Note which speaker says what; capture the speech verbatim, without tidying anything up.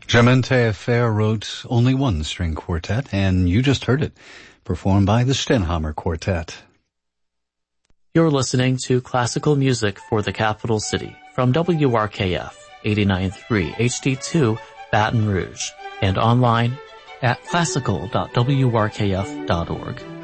Speaker 1: Germain Taillefer wrote only one string quartet, and you just heard it, performed by the Stenhamer Quartet.
Speaker 2: You're listening to Classical Music for the Capital City from W R K F eighty-nine point three H D two Baton Rouge and online at classical dot w r k f dot org.